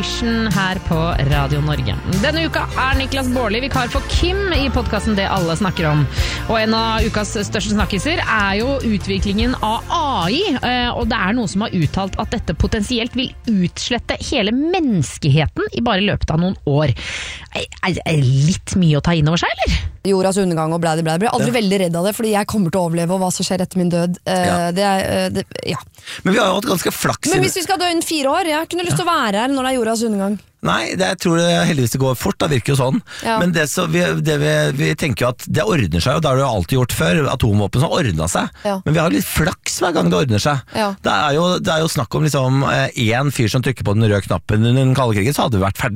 Generation her på Radio Norge. Denne uka Niklas Baarli vikar for Kim i podcasten Det alle snakker om. Og en av ukas største snakkiser jo utviklingen av AI, og det noen som har uttalt at dette potensielt vil utslette hele menneskeheten i bare løpet av noen år. Litt mye å ta inn over seg, eller? Jordas undergang og blæ. Jeg blir aldri veldig redd av det, fordi jeg kommer til å overleve, og hva som skjer etter min død. Men vi har jo hatt ganske flaks. Men hvis vi skal dø innen 4 år, jeg kunne lyst til å være her når det jordas undergang. Nei, jeg tror heldigvis det går fort, det virker jo sånn. Ja. Men vi tenker jo at det ordner seg, og det har det jo alltid gjort før, atomvåpen som ordnet seg. Ja. Men vi har litt flaks hver gang det ordner seg. Ja. Det er jo snakk om liksom, en fyr som trykker på den røde knappen under den kalde krigen, så hadde vi vært ferdig.